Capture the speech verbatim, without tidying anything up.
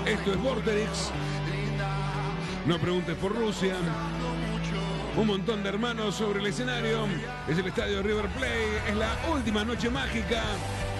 Esto es Vorterix. No preguntes por Rusia. Un montón de hermanos sobre el escenario. Es el estadio River Plate. Es la última noche mágica.